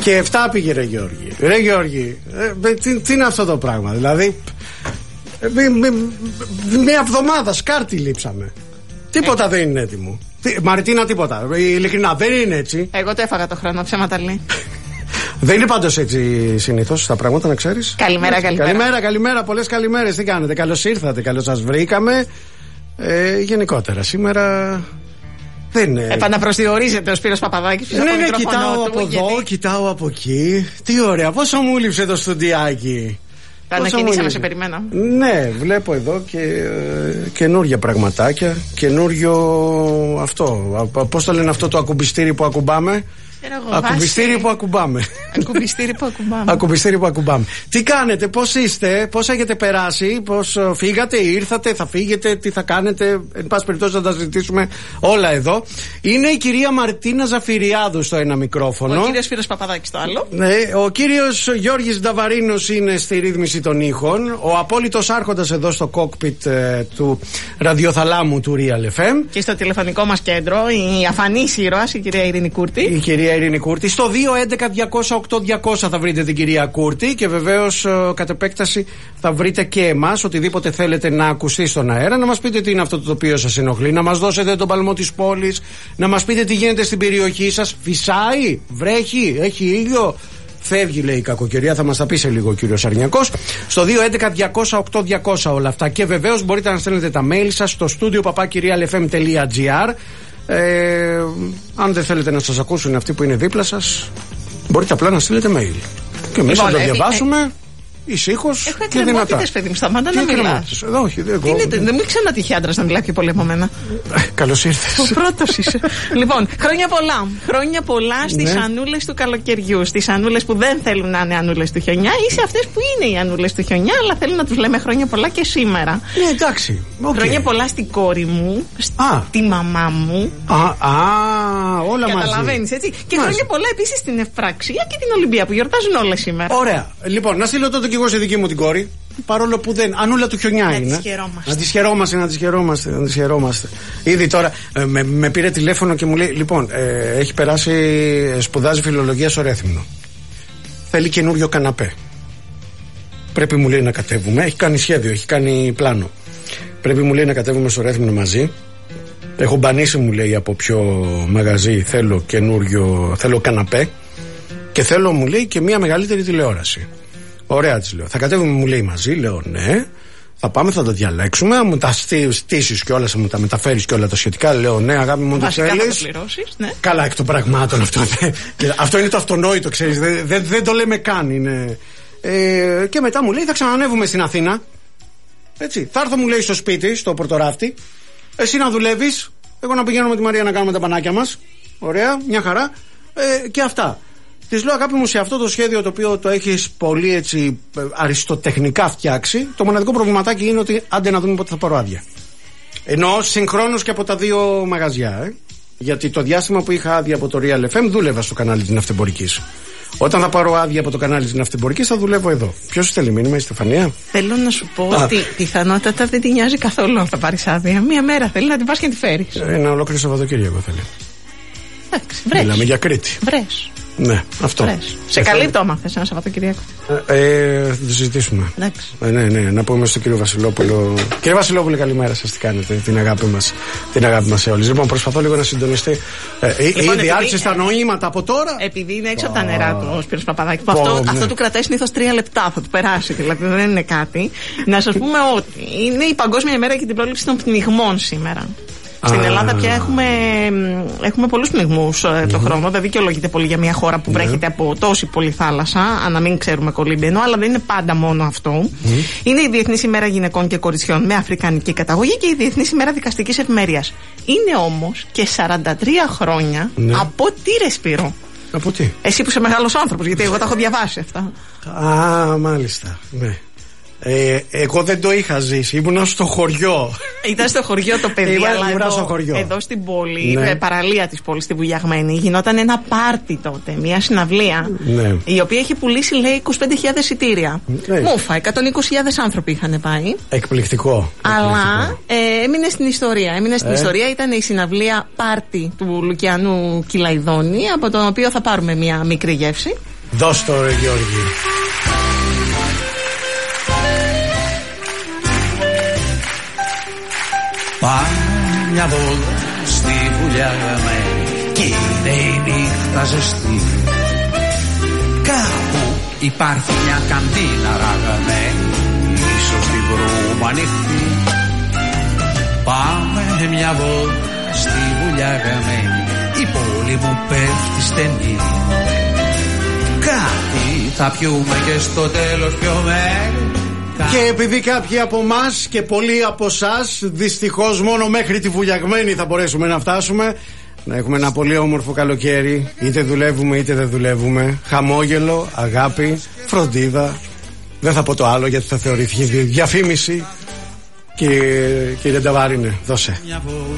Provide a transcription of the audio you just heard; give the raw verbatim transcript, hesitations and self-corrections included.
Και εφτά πήγε ρε Γιώργη. Ρε Γιώργη, ε, τι, τι είναι αυτό το πράγμα, δηλαδή. Ε, με, με, μια εβδομάδα σκάρτη λείψαμε. Τίποτα ε. δεν είναι έτοιμο. Τι, Μαριτίνα, τίποτα. Ειλικρινά, δεν είναι έτσι. Εγώ το έφαγα το χρόνο, ψέματα λέει. Δεν είναι πάντως έτσι συνήθως τα πράγματα, να ξέρεις. Καλημέρα, καλημέρα. Καλημέρα, καλημέρα, πολλές καλημέρες. Τι κάνετε, καλώς ήρθατε, καλώς σας βρήκαμε. Ε, γενικότερα, σήμερα. Δεν... Επαναπροσδιορίζεται ο Σπύρος Παπαδάκης. Ναι, ναι, κοιτάω από εδώ, γιατί... κοιτάω από εκεί. Τι ωραία, πόσο μου λείψε το στουντιάκι. Τα ανακοινήσαμε, σε περιμένω. Ναι, βλέπω εδώ και ε, καινούργια πραγματάκια. Καινούριο αυτό. Πώς το λένε αυτό το ακουμπιστήρι που ακουμπάμε. Ακουμπιστήρι που ακουμπάμε. Ακουμπιστήρι που ακουμπάμε. Ακουμπιστήρι που ακουμπάμε. Τι κάνετε, πώς είστε, πώς έχετε περάσει, πώς φύγατε, ήρθατε, θα φύγετε, τι θα κάνετε. Εν πάση περιπτώσει θα τα συζητήσουμε όλα εδώ. Είναι η κυρία Μαρτίνα Ζαφυριάδου στο ένα μικρόφωνο. Ο κύριος Σπύρος Παπαδάκης στο άλλο. Ναι, ο κύριος Γιώργης Νταβαρίνος είναι στη ρύθμιση των ήχων. Ο απόλυτος άρχοντας εδώ στο κόκπιτ ε, του ραδιοθαλάμου του Real εφ εμ. Και στο τηλεφωνικό μας κέντρο η αφανής ήρωας, η κυρία Ειρήνη Κούρτη. Η κυρία Ειρήνη Κούρτη. Στο δύο έντεκα διακόσια οκτώ διακόσια θα βρείτε την κυρία Κούρτη και βεβαίως κατ' επέκταση θα βρείτε και εμάς. Οτιδήποτε θέλετε να ακουστεί στον αέρα, να μας πείτε τι είναι αυτό το οποίο σας ενοχλεί, να μας δώσετε τον παλμό της πόλης, να μας πείτε τι γίνεται στην περιοχή σας. Φυσάει, βρέχει, έχει ήλιο. Φεύγει, λέει, η κακοκαιρία, θα μας τα πει σε λίγο ο κύριος Αρνιακός. Στο δύο έντεκα διακόσια οκτώ διακόσια όλα αυτά. Και βεβαίως μπορείτε να στέλνετε τα mail σας στο studio παπάκι real f m τελεία g r. Ε, αν δεν θέλετε να σας ακούσουν αυτοί που είναι δίπλα σας, μπορείτε απλά να στείλετε mail και εμείς θα το διαβάσουμε ησύχως και δυνατά. Έχω παιδί μου, σταμάτα να μιλάς. Όχι, δεν εγώ. Δεν μου ξανά τύχει άντρας να μιλάει πιο πολύ από μένα. Καλώς ήρθες. Ο πρώτος είσαι. Λοιπόν, χρόνια πολλά. Χρόνια πολλά στις ναι. ανούλες του καλοκαιριού. Στις ανούλες που δεν θέλουν να είναι ανούλες του χιονιά ή σε αυτές που είναι οι ανούλες του χιονιά, αλλά θέλουν να τους λέμε χρόνια πολλά και σήμερα. Ναι, εντάξει. Okay. Χρόνια πολλά στην κόρη μου, στη μαμά μου. Α, α όλα μαζί. Καταλαβαίνεις, έτσι. Και χρόνια πολλά επίσης στην Ευπραξία και την Ολυμπία που γιορτάζουν όλες σήμερα. Ωραία. Λοιπόν, να στείλω τότε και εγώ σε δική μου την κόρη. Παρόλο που δεν. Ανούλα του χιονιά να είναι. Τις χαιρόμαστε. Να τη χαιρόμαστε, να τη χαιρόμαστε, να τη χαιρόμαστε. Ήδη τώρα ε, με, με πήρε τηλέφωνο και μου λέει: Λοιπόν, ε, έχει περάσει, σπουδάζει φιλολογία στο Ρέθυμνο. Θέλει καινούριο καναπέ. Πρέπει, μου λέει, να κατέβουμε. Έχει κάνει σχέδιο, έχει κάνει πλάνο. Πρέπει, μου λέει, να κατέβουμε στο Ρέθυμνο μαζί. Έχω μπανίσει, μου λέει, από ποιο μαγαζί θέλω καινούριο, θέλω καναπέ. Και θέλω, μου λέει, και μια μεγαλύτερη τηλεόραση. Ωραία, της λέω. Θα κατέβουμε, μου λέει, μαζί. Λέω ναι. Θα πάμε, θα τα διαλέξουμε. Μου τα στήσεις και όλα, θα μου τα μεταφέρεις και όλα τα σχετικά. Λέω ναι, αγάπη μου, το θέλεις. Ναι. Καλά, εκ των πραγμάτων αυτό. Αυτό είναι το αυτονόητο, ξέρεις. Δεν, δεν, δεν το λέμε καν. Είναι. Ε, και μετά μου λέει, θα ξανανεύουμε στην Αθήνα. Έτσι. Θα έρθω, μου λέει, στο σπίτι, στο Πορτοράφτη. Εσύ να δουλεύεις. Εγώ να πηγαίνω με τη Μαρία να κάνουμε τα πανάκια μας. Ωραία, μια χαρά. Ε, και αυτά. Της λέω, αγάπη μου, σε αυτό το σχέδιο το οποίο το έχεις πολύ έτσι αριστοτεχνικά φτιάξει, το μοναδικό προβληματάκι είναι ότι άντε να δούμε πότε θα πάρω άδεια. Εννοώ συγχρόνως και από τα δύο μαγαζιά, ε. Γιατί το διάστημα που είχα άδεια από το Real εφ εμ δούλευα στο κανάλι της Ναυτεμπορικής. Όταν θα πάρω άδεια από το κανάλι της Ναυτεμπορικής θα δουλεύω εδώ. Ποιος στέλνει μήνυμα, η Στεφανία? Θέλω να σου πω Α. ότι πιθανότατα δεν την νοιάζει καθόλου αν θα πάρεις άδεια. Μία μέρα θέλει να την πας και να τη φέρεις. Ένα ολόκληρο Σαββατοκύριακο θέλει. Εντάξει, βρες. Μιλάμε για Κρήτη. Βρες. Ναι, αυτό. Βρες. Σε καλύπτω άμα θες ένα Σαββατοκύριακο. Ε, ε, θα το συζητήσουμε. Εντάξει. Ε, ναι, ναι, να πούμε στον κύριο Βασιλόπουλο. Κύριε Βασιλόπουλο, καλημέρα σας. Τι κάνετε, την αγάπη μας, την αγάπη μας σε όλους. Λοιπόν, προσπαθώ λίγο να συντονιστεί. Ε, λοιπόν, ήδη άρχισε τα νοήματα από τώρα. Επειδή είναι έξω από τα νερά του ο Σπύρος Παπαδάκης. Oh, αυτό, ναι. αυτό του κρατάει συνήθως τρία λεπτά. Θα του περάσει, δηλαδή δεν είναι κάτι. Να σας πούμε ότι είναι η Παγκόσμια ημέρα για την πρόληψη των πνιγμών σήμερα. Στην Ελλάδα πια έχουμε, έχουμε πολλούς πνιγμούς mm-hmm. το χρόνο. Δεν δικαιολογείται πολύ για μια χώρα που βρέχεται mm-hmm. από τόση πολλή θάλασσα, αν να μην ξέρουμε κολύμπιενο, αλλά δεν είναι πάντα μόνο αυτό. Mm-hmm. Είναι η Διεθνής ημέρα γυναικών και κοριτσιών με αφρικανική καταγωγή και η Διεθνής ημέρα δικαστικής ευημερίας. Είναι όμως και σαράντα τρία χρόνια mm-hmm. από τι, ρε Σπύρο? Από τι? Εσύ που είσαι μεγάλος άνθρωπος, γιατί εγώ τα έχω διαβάσει αυτά. Α, μάλιστα, ναι. Ε, εγώ δεν το είχα ζήσει, ήμουν στο χωριό. Ήταν στο χωριό το παιδί, Ήμουν, αλλά εδώ, στο χωριό. εδώ στην πόλη, ναι. παραλία της πόλης, στη Βουλιαγμένη, γινόταν ένα πάρτι τότε, μια συναυλία, ναι. η οποία έχει πουλήσει, λέει, είκοσι πέντε χιλιάδες εισιτήρια. Ναι. Μούφα, εκατόν είκοσι χιλιάδες άνθρωποι είχαν πάει. Εκπληκτικό. Αλλά ε, έμεινε στην ιστορία. Έμεινε στην ε. ιστορία, ήταν η συναυλία πάρτι του Λουκιανού Κυλαϊδόνη, από τον οποίο θα πάρουμε μια μικρή γεύση. Δώσ' το ρε Γιώργη. Πάμε μια βόλτα στη βουλιά γραμμένη κι είναι η νύχτα ζεστή. Κάπου υπάρχει μια καντίνα ραγαμένη, ίσως την βρούμε ανοιχτή. Πάμε μια βόλτα στη βουλιά γραμμένη, η πόλη μου πέφτει στενή. Κάτι θα πιούμε και στο τέλος πιωμένοι. Και επειδή κάποιοι από εμάς και πολλοί από εσάς δυστυχώς μόνο μέχρι τη βουλιαγμένη θα μπορέσουμε να φτάσουμε, να έχουμε ένα πολύ όμορφο καλοκαίρι, είτε δουλεύουμε είτε δεν δουλεύουμε, χαμόγελο, αγάπη, φροντίδα. Δεν θα πω το άλλο γιατί θα θεωρηθεί διαφήμιση. Και κύριε Νταβάρινε, δώσε.